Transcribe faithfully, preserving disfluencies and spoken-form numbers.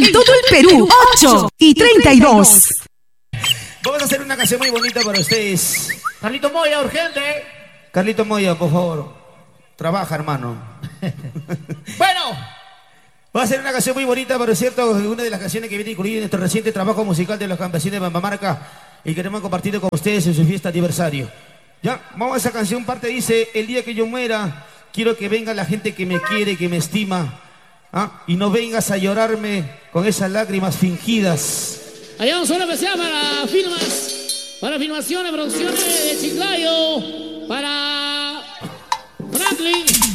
en todo el Perú. ocho y treinta y dos. Vamos a hacer una canción muy bonita para ustedes. Carlito Moya, urgente. Carlito Moya, por favor. Trabaja, hermano. Bueno. Va a ser una canción muy bonita, pero es cierto, una de las canciones que viene incluida en nuestro reciente trabajo musical de los campesinos de Bambamarca y queremos compartir con ustedes en su fiesta aniversario. Ya, vamos a esa canción, parte dice: el día que yo muera, quiero que venga la gente que me quiere, que me estima, ¿ah? Y no vengas a llorarme con esas lágrimas fingidas. Allá un solo especial para filmas, para filmaciones, producciones de Chiclayo, para Franklin.